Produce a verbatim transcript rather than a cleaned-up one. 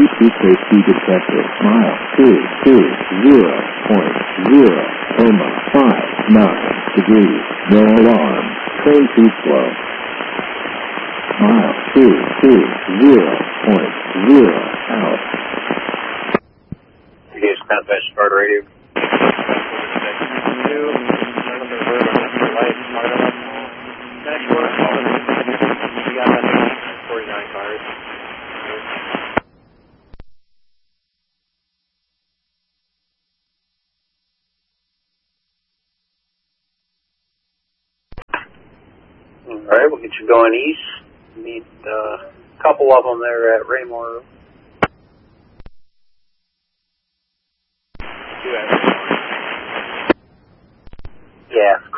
T K C detected. Mile two two zero point zero Coma five nine degrees. No alarm. Train too slow. Mile two two zero point zero out. You guys contact Sparta Radio. Alright, we'll get you going east. Meet uh, a couple of them there at Raymore. Yeah.